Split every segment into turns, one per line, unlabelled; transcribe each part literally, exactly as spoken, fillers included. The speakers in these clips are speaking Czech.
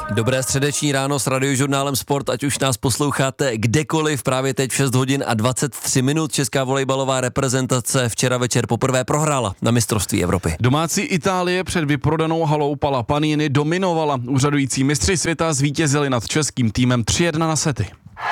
Dobré středeční ráno s Radiožurnálem Sport, ať už nás posloucháte kdekoliv, právě teď v šest hodin a dvacet tři minut. Česká volejbalová reprezentace včera večer poprvé prohrála na mistrovství Evropy.
Domácí Itálie před vyprodanou halou Pala Panini dominovala. Úřadující mistři světa zvítězili nad českým týmem tři jedna na sety.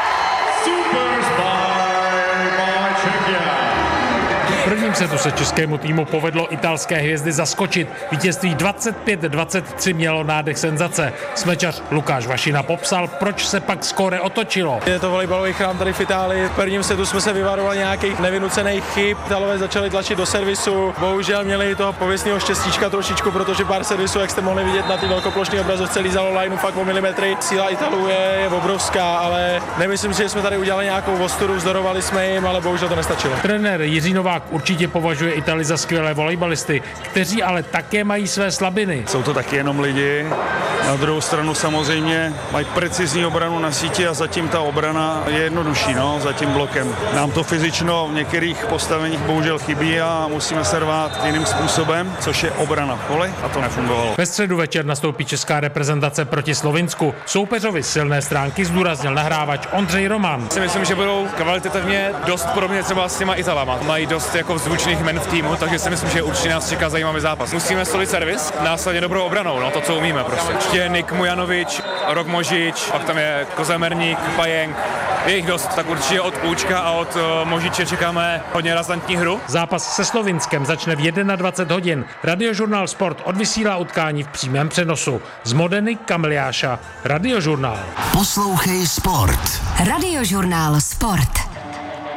V prvním setu se českému týmu povedlo italské hvězdy zaskočit. Vítězství dvacet pět dvacet tři mělo nádech senzace. Smečař Lukáš Vašina popsal, proč se pak skóre otočilo.
Je to volejbalový chrám tady v Itálii. V prvním setu jsme se vyvarovali nějakých nevynucených chyb. Italové začali tlačit do servisu. Bohužel měli toho pověstného štěstíčka trošičku, protože pár servisů, jak jste mohli vidět na ty velkoplošné obrazovce, lízalo lineu fakt o milimetry. Síla Italů je, je obrovská, ale nemyslím si, že jsme tady udělali nějakou ostudu, vzdorovali jsme jim, ale bohužel to nestačilo.
Trenér Jiří Novák určitě považuje Italy za skvělé volejbalisty, kteří ale také mají své slabiny.
Jsou to taky jenom lidi. Na druhou stranu samozřejmě mají precizní obranu na síti a zatím ta obrana je jednodušší, no, za tím blokem. Nám to fyzično v některých postaveních bohužel chybí a musíme se rvát jiným způsobem, což je obrana v poli, a to nefungovalo.
Ve středu večer nastoupí česká reprezentace proti Slovinsku. Soupeřovi silné stránky zdůraznil nahrávač Ondřej Roman.
Si myslím, že budou kvalitativně dost podobně třeba s těma Italama. Mají dost jako vzručných men v týmu, takže si myslím, že určitě nás čeká zajímavý zápas. Musíme stolit servis, následně dobrou obranou, no to, co umíme prostě. Určitě Nik Mujanovič, Rok Možič, pak tam je Kozemerník, Pajenk, je jich dost, tak určitě od Půčka a od uh, Možiče čekáme hodně razantní hru.
Zápas se Slovinskem začne v dvacet jedna hodin. Radiožurnál Sport odvysílá utkání v přímém přenosu. Z Modeny Kamiliáša, Radiožurnál.
Poslouchej Sport. Radiožurnál Sport.